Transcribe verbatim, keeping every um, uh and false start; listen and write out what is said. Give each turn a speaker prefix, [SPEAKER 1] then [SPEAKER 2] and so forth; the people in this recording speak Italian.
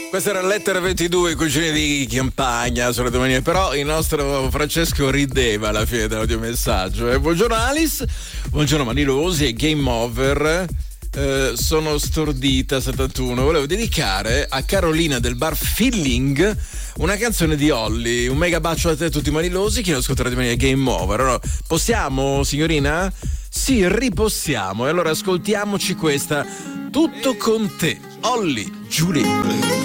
[SPEAKER 1] Questa era Lettera ventidue, cugini di campagna sulle domanie, però il nostro Francesco rideva alla fine dell'audiomessaggio. Eh, buongiorno Alice, buongiorno Manilosi e Game Over. Eh, sono stordita settantuno. Volevo dedicare a Carolina del bar Feeling una canzone di Olly. Un mega bacio a te tutti manilosi che non ascolterà di me Game Over. Allora, possiamo, signorina? Sì, ripossiamo. E allora ascoltiamoci questa. Tutto con te, Olly, Giulia.